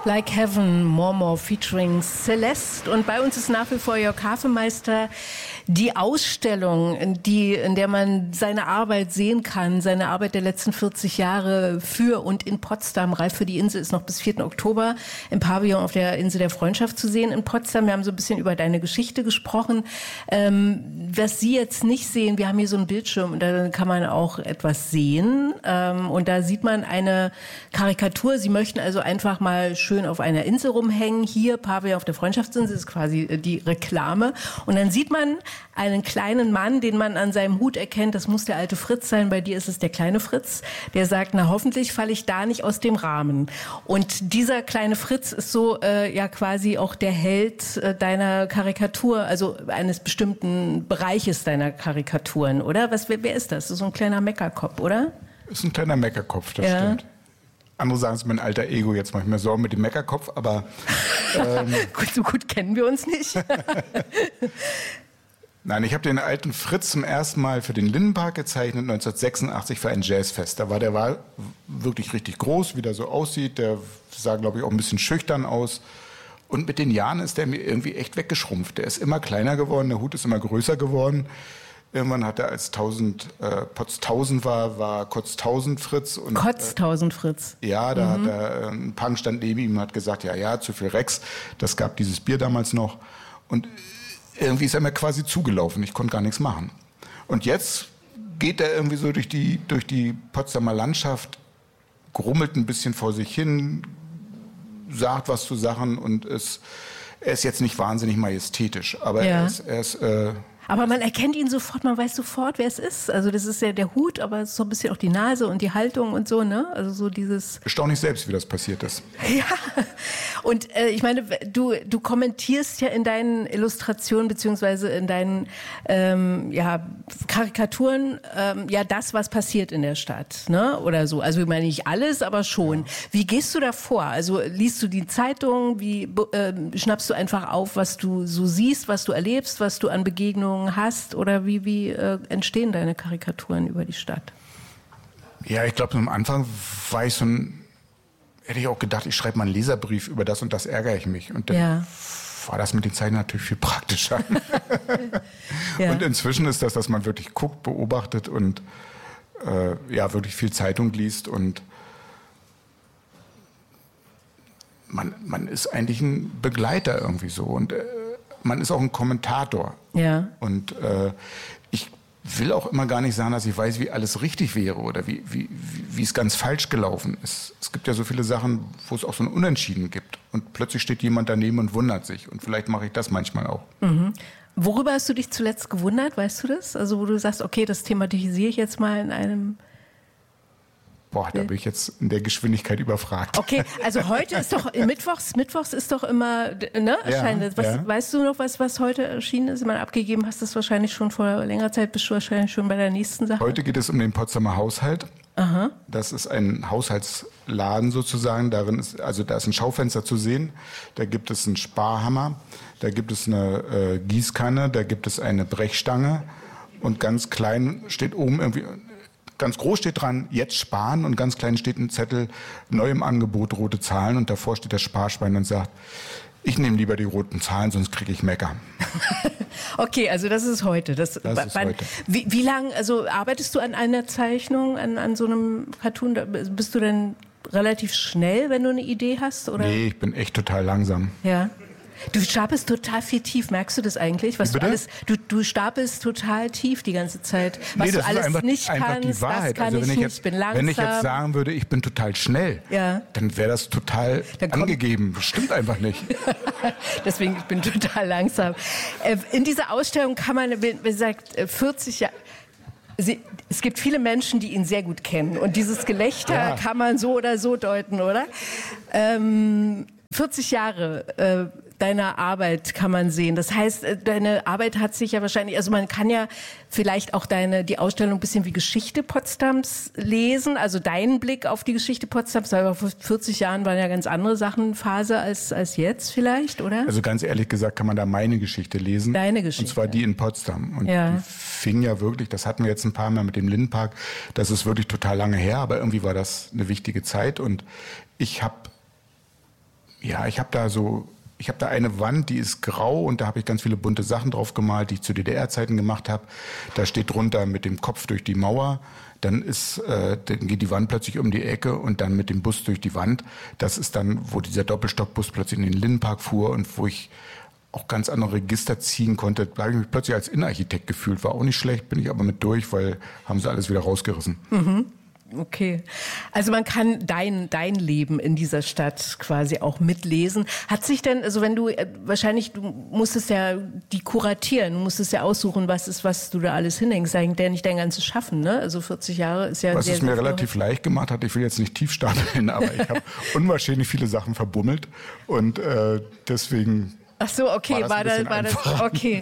Like Heaven, More featuring Celeste. Und bei uns ist nach wie vor Jörg Hafemeister. Die Ausstellung, in der man seine Arbeit sehen kann, seine Arbeit der letzten 40 Jahre für und in Potsdam, Reif für die Insel, ist noch bis 4. Oktober im Pavillon auf der Insel der Freundschaft zu sehen in Potsdam. Wir haben so ein bisschen über deine Geschichte gesprochen. Was Sie jetzt nicht sehen, wir haben hier so einen Bildschirm und da kann man auch etwas sehen. Und da sieht man eine Karikatur. Sie möchten also einfach mal schön auf einer Insel rumhängen. Hier, Pavillon auf der Freundschaftsinsel, ist quasi die Reklame. Und dann sieht man einen kleinen Mann, den man an seinem Hut erkennt. Das muss der alte Fritz sein. Bei dir ist es der kleine Fritz. Der sagt, na hoffentlich falle ich da nicht aus dem Rahmen. Und dieser kleine Fritz ist so ja quasi auch der Held deiner Karikatur, also eines bestimmten Bereiches deiner Karikaturen, oder? Wer ist das? Das ist so ein kleiner Meckerkopf, oder? Ist ein kleiner Meckerkopf, das stimmt. Andere sagen, es ist mein alter Ego, jetzt mache ich mir Sorgen mit dem Meckerkopf, aber... so gut kennen wir uns nicht. Nein, ich habe den alten Fritz zum ersten Mal für den Lindenpark gezeichnet, 1986 für ein Jazzfest. Da war der wirklich richtig groß, wie der so aussieht. Der sah, glaube ich, auch ein bisschen schüchtern aus. Und mit den Jahren ist der mir irgendwie echt weggeschrumpft. Der ist immer kleiner geworden, der Hut ist immer größer geworden. Irgendwann hat er, als Potztausend war Kotztausend Fritz. Und, Kotztausend Fritz. Ja, da hat er, ein Punk stand neben ihm und hat gesagt, ja, zu viel Rex. Das gab dieses Bier damals noch. Und irgendwie ist er mir quasi zugelaufen. Ich konnte gar nichts machen. Und jetzt geht er irgendwie so durch die Potsdamer Landschaft, grummelt ein bisschen vor sich hin, sagt was zu Sachen und er ist jetzt nicht wahnsinnig majestätisch. Aber er ist aber man erkennt ihn sofort, man weiß sofort, wer es ist. Also das ist ja der Hut, aber es ist so ein bisschen auch die Nase und die Haltung und so, ne? Also so dieses... Erstaunlich selbst, wie das passiert ist. Ja, und ich meine, du kommentierst ja in deinen Illustrationen beziehungsweise in deinen Karikaturen ja das, was passiert in der Stadt, ne? Oder so. Also ich meine nicht alles, aber schon. Ja. Wie gehst du da vor? Also liest du die Zeitung? Wie schnappst du einfach auf, was du so siehst, was du erlebst, was du an Begegnungen hast, oder wie entstehen deine Karikaturen über die Stadt? Ja, ich glaube, am Anfang hätte ich auch gedacht, ich schreibe mal einen Leserbrief über das und das ärgere ich mich. Und dann war das mit den Zeichen natürlich viel praktischer. Ja. Und inzwischen ist das, dass man wirklich guckt, beobachtet und wirklich viel Zeitung liest und man ist eigentlich ein Begleiter irgendwie so und man ist auch ein Kommentator. Ja. Und ich will auch immer gar nicht sagen, dass ich weiß, wie alles richtig wäre oder wie es ganz falsch gelaufen ist. Es gibt ja so viele Sachen, wo es auch so ein Unentschieden gibt. Und plötzlich steht jemand daneben und wundert sich. Und vielleicht mache ich das manchmal auch. Mhm. Worüber hast du dich zuletzt gewundert, weißt du das? Also wo du sagst, okay, das thematisiere ich jetzt mal in einem... Boah, da bin ich jetzt in der Geschwindigkeit überfragt. Okay, also heute ist doch, Mittwochs ist doch immer, ne, erscheint. Weißt du noch, was heute erschienen ist? Ich meine, abgegeben hast du es wahrscheinlich schon vor längerer Zeit, bist du wahrscheinlich schon bei der nächsten Sache. Heute geht es um den Potsdamer Haushalt. Aha. Das ist ein Haushaltsladen sozusagen. Da ist ein Schaufenster zu sehen. Da gibt es einen Sparhammer, da gibt es eine Gießkanne, da gibt es eine Brechstange und ganz klein steht oben irgendwie... Ganz groß steht dran, jetzt sparen, und ganz klein steht ein Zettel, neu im Angebot, rote Zahlen, und davor steht das Sparschwein und sagt, ich nehme lieber die roten Zahlen, sonst kriege ich Mecker. Okay, also das ist heute. Das ist heute. Wie lange, also arbeitest du an einer Zeichnung, an so einem Cartoon? Bist du denn relativ schnell, wenn du eine Idee hast? Oder? Nee, ich bin echt total langsam. Ja. Du stapelst total viel tief, merkst du das eigentlich? Was du stapelst total tief die ganze Zeit. Was du alles nicht kannst, die Wahrheit. Das kann ich nicht, bin langsam. Wenn ich jetzt sagen würde, ich bin total schnell, dann wäre das total angegeben. Das stimmt einfach nicht. Deswegen, ich bin total langsam. In dieser Ausstellung kann man, wie gesagt, 40 Jahre... Es gibt viele Menschen, die ihn sehr gut kennen. Und dieses Gelächter kann man so oder so deuten, oder? 40 Jahre deiner Arbeit kann man sehen. Das heißt, deine Arbeit hat sich ja wahrscheinlich, also man kann ja vielleicht auch die Ausstellung ein bisschen wie Geschichte Potsdams lesen, also deinen Blick auf die Geschichte Potsdams, aber vor 40 Jahren waren ja ganz andere Sachen Phase als jetzt vielleicht, oder? Also ganz ehrlich gesagt kann man da meine Geschichte lesen. Deine Geschichte. Und zwar die in Potsdam. Und die fing ja wirklich, das hatten wir jetzt ein paar Mal mit dem Lindenpark, das ist wirklich total lange her, aber irgendwie war das eine wichtige Zeit und ich habe Ja, ich habe da eine Wand, die ist grau und da habe ich ganz viele bunte Sachen drauf gemalt, die ich zu DDR-Zeiten gemacht habe. Da steht drunter mit dem Kopf durch die Mauer. Dann geht die Wand plötzlich um die Ecke und dann mit dem Bus durch die Wand. Das ist dann, wo dieser Doppelstockbus plötzlich in den Lindenpark fuhr und wo ich auch ganz andere Register ziehen konnte. Da habe ich mich plötzlich als Innenarchitekt gefühlt. War auch nicht schlecht, bin ich aber mit durch, weil haben sie alles wieder rausgerissen. Mhm. Okay. Also man kann dein Leben in dieser Stadt quasi auch mitlesen. Hat sich denn, also wenn du musstest ja die kuratieren, du musstest ja aussuchen, was du da alles hinhängst. Eigentlich nicht dein ganzes Schaffen, ne? Also 40 Jahre ist ja was es mir relativ leicht gemacht hat, ich will jetzt nicht tief stapeln, aber ich habe unwahrscheinlich viele Sachen verbummelt und deswegen. Ach so, okay, war das okay.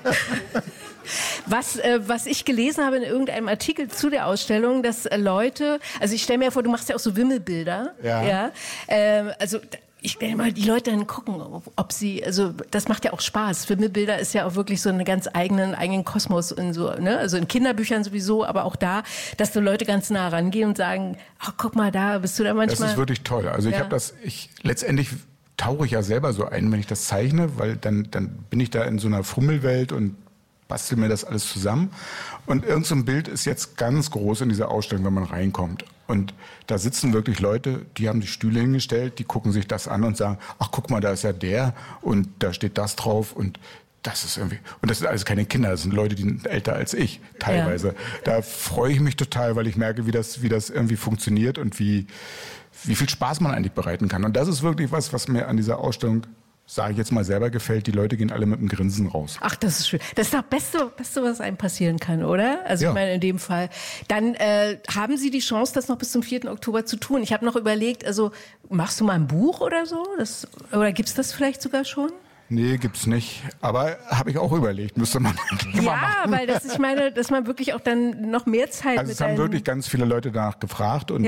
Was ich gelesen habe in irgendeinem Artikel zu der Ausstellung, dass Leute, also ich stelle mir vor, du machst ja auch so Wimmelbilder. Ja. Also ich stelle mal, die Leute dann gucken, ob sie, also das macht ja auch Spaß. Wimmelbilder ist ja auch wirklich so einen ganz eigenen Kosmos in so, ne? Also in Kinderbüchern sowieso, aber auch da, dass die Leute ganz nah rangehen und sagen, ach guck mal da, bist du da manchmal. Das ist wirklich toll. Also letztendlich tauche ich ja selber so ein, wenn ich das zeichne, weil dann bin ich da in so einer Fummelwelt und bastel mir das alles zusammen. Und irgend so ein Bild ist jetzt ganz groß in dieser Ausstellung, wenn man reinkommt. Und da sitzen wirklich Leute, die haben die Stühle hingestellt, die gucken sich das an und sagen, ach guck mal, da ist ja der und da steht das drauf und das ist irgendwie, und das sind alles keine Kinder, das sind Leute, die sind älter als ich, teilweise. Ja. Da freue ich mich total, weil ich merke, wie das irgendwie funktioniert und wie viel Spaß man eigentlich bereiten kann. Und das ist wirklich was mir an dieser Ausstellung, sage ich jetzt mal, selber gefällt. Die Leute gehen alle mit einem Grinsen raus. Ach, das ist schön. Das ist das Beste, was einem passieren kann, oder? Also ich meine, in dem Fall. Dann haben Sie die Chance, das noch bis zum 4. Oktober zu tun. Ich habe noch überlegt, also machst du mal ein Buch oder so? Oder gibt's das vielleicht sogar schon? Nee, gibt's nicht. Aber habe ich auch überlegt, müsste man mal machen. Weil ich meine, dass man wirklich auch dann noch mehr Zeit also es haben wirklich ganz viele Leute danach gefragt und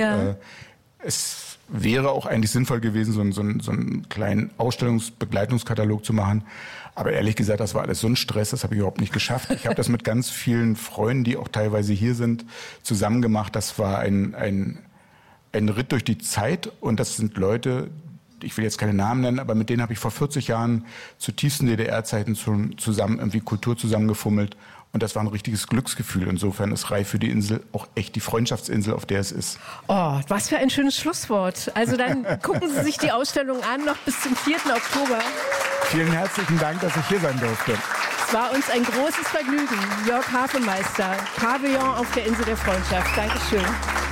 es wäre auch eigentlich sinnvoll gewesen, so einen kleinen Ausstellungsbegleitungskatalog zu machen. Aber ehrlich gesagt, das war alles so ein Stress, das habe ich überhaupt nicht geschafft. Ich habe das mit ganz vielen Freunden, die auch teilweise hier sind, zusammen gemacht. Das war ein Ritt durch die Zeit und das sind Leute, ich will jetzt keine Namen nennen, aber mit denen habe ich vor 40 Jahren zu tiefsten DDR-Zeiten zusammen irgendwie Kultur zusammengefummelt. Und das war ein richtiges Glücksgefühl. Insofern ist Reif für die Insel auch echt die Freundschaftsinsel, auf der es ist. Oh, was für ein schönes Schlusswort. Also dann gucken Sie sich die Ausstellung an, noch bis zum 4. Oktober. Vielen herzlichen Dank, dass ich hier sein durfte. Es war uns ein großes Vergnügen. Jörg Hafenmeister, Pavillon auf der Insel der Freundschaft. Dankeschön.